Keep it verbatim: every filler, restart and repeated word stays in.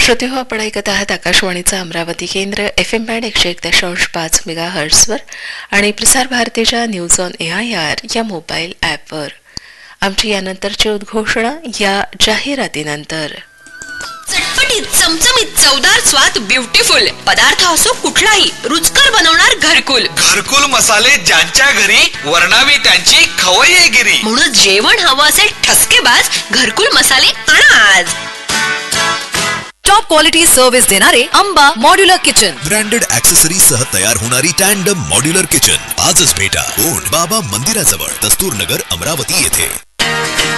श्रोते हो, आपण ऐकत आहात आकाशवाणीचं अमरावती केंद्र एफ एम बँड एकशे एक दशांश पाच मेगा हर्ट्सवर आणि प्रसार भारतीच्या news on A I R या मोबाईल ॲपवर. आमची यानंतरची उद्घोषणा या जाहिरातीनंतर. चटपटीत, चमचमीत, चवदार स्वाद, ब्युटिफुल पदार्थ असो कुठलाही, रुचकर बनवणार घरकुल. घरकुल मसाले ज्यांच्या घरी, वर्णावी त्यांची खवय्येगिरी. म्हणून जेवण हवं असेल ठसकेबाज, घरकुल मसाले आणा आज. टॉप क्वालिटी सर्व्हिस देणारे Amba modular kitchen. Branded accessories सह तयार होणारी टँडम मॉड्युलर किचन आजच भेटा. कोण बाबा मंदिराजवळ, दस्तूर नगर, अमरावती येथे.